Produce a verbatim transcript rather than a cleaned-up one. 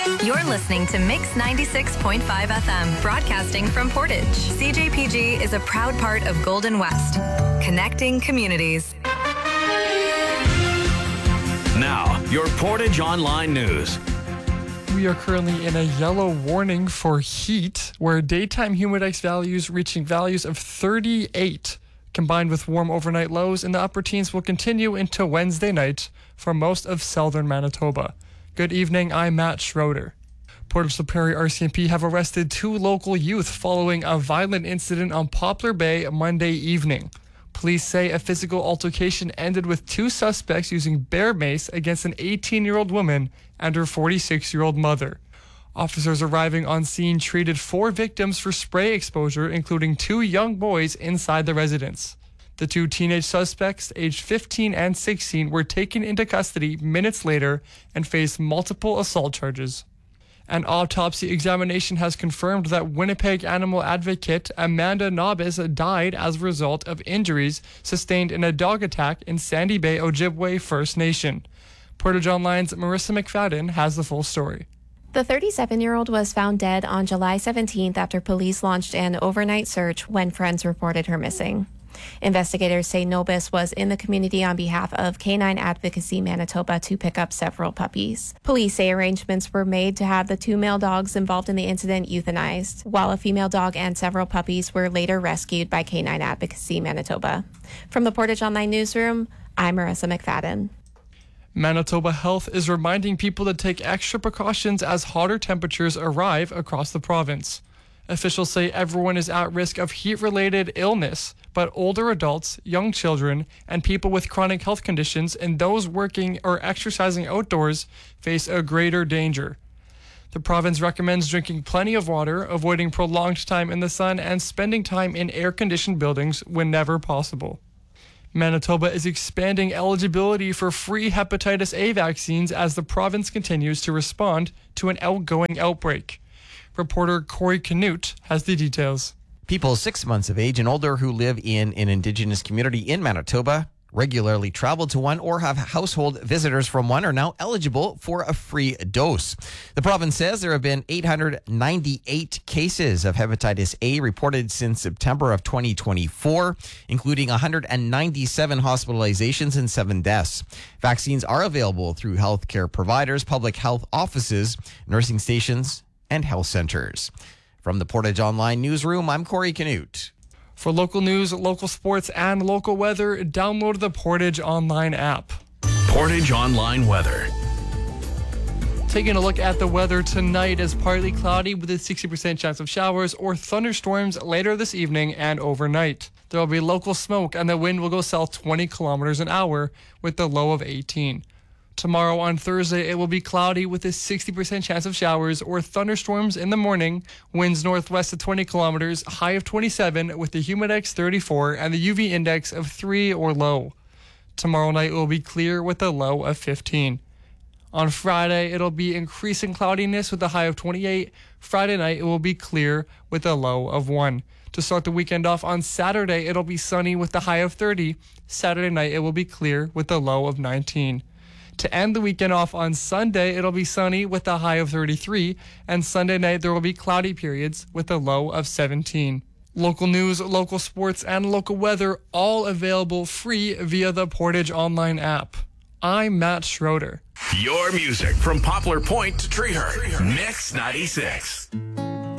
You're listening to Mix ninety-six point five F M, broadcasting from Portage. C J P G is a proud part of Golden West, connecting communities. Now, your Portage Online News. We are currently in a yellow warning for heat, where daytime humidex values reaching values of thirty-eight, combined with warm overnight lows in the upper teens, will continue into Wednesday night for most of southern Manitoba. Good evening, I'm Matt Schroeder. Portage La Prairie R C M P have arrested two local youth following a violent incident on Poplar Bay Monday evening. Police say a physical altercation ended with two suspects using bear mace against an eighteen-year-old woman and her forty-six-year-old mother. Officers arriving on scene treated four victims for spray exposure, including two young boys inside the residence. The two teenage suspects, aged fifteen and sixteen, were taken into custody minutes later and faced multiple assault charges. An autopsy examination has confirmed that Winnipeg animal advocate Amanda Nobis died as a result of injuries sustained in a dog attack in Sandy Bay Ojibwe First Nation. Portage Online's Marissa McFadden has the full story. The thirty-seven-year-old was found dead on July seventeenth after police launched an overnight search when friends reported her missing. Investigators say Nobis was in the community on behalf of Canine Advocacy Manitoba to pick up several puppies. Police say arrangements were made to have the two male dogs involved in the incident euthanized, while a female dog and several puppies were later rescued by Canine Advocacy Manitoba. From the Portage Online Newsroom, I'm Marissa McFadden. Manitoba Health is reminding people to take extra precautions as hotter temperatures arrive across the province. Officials say everyone is at risk of heat-related illness, but older adults, young children, and people with chronic health conditions and those working or exercising outdoors face a greater danger. The province recommends drinking plenty of water, avoiding prolonged time in the sun, and spending time in air-conditioned buildings whenever possible. Manitoba is expanding eligibility for free hepatitis A vaccines as the province continues to respond to an outgoing outbreak. Reporter Corey Canute has the details. People six months of age and older who live in an Indigenous community in Manitoba, regularly travel to one, or have household visitors from one are now eligible for a free dose. The province says there have been eight hundred ninety-eight cases of hepatitis A reported since September of twenty twenty-four, including one hundred ninety-seven hospitalizations and seven deaths. Vaccines are available through healthcare providers, public health offices, nursing stations, and health centers. From the Portage Online Newsroom, I'm Corey Canute. For local news, local sports, and local weather, download the Portage Online app. Portage Online weather. Taking a look at the weather tonight is partly cloudy with a sixty percent chance of showers or thunderstorms later this evening and overnight. There will be local smoke and the wind will go south twenty kilometers an hour with the low of eighteen. Tomorrow on Thursday, it will be cloudy with a sixty percent chance of showers or thunderstorms in the morning. Winds northwest of twenty kilometers, high of twenty-seven with the humidex thirty-four and the U V index of three or low. Tomorrow night will be clear with a low of fifteen. On Friday, it'll be increasing cloudiness with a high of twenty-eight. Friday night, it will be clear with a low of one. To start the weekend off on Saturday, it'll be sunny with a high of thirty. Saturday night, it will be clear with a low of nineteen. To end the weekend off on Sunday, it'll be sunny with a high of thirty-three, and Sunday night there will be cloudy periods with a low of seventeen. Local news, local sports, and local weather all available free via the Portage Online app. I'm Matt Schroeder. Your music from Poplar Point to Treehurst. Mix ninety-six.